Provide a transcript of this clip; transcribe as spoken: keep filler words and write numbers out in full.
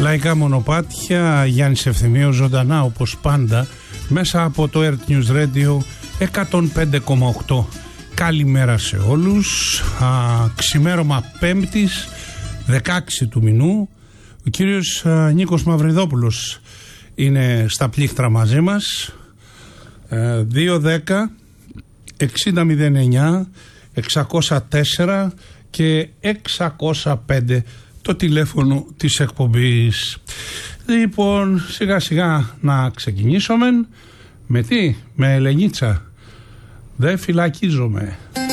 Λαϊκά μονοπάτια, Γιάννης Ευθυμίος, ζωντανά όπως πάντα μέσα από το Earth News Radio εκατόν πέντε κόμμα οκτώ. Καλημέρα σε όλους. Α, ξημέρωμα Πέμπτης δεκαέξι του μηνού. Ο κύριος α, Νίκος Μαυριδόπουλος είναι στα πλήκτρα μαζί μας. ε, δύο δέκα εξήντα μηδέν εννιά εξακόσια τέσσερα και εξακόσια πέντε το τηλέφωνο της εκπομπής. Λοιπόν, σιγά σιγά να ξεκινήσουμε. Με τι? Με Ελενίτσα. Δεν φυλακίζομαι.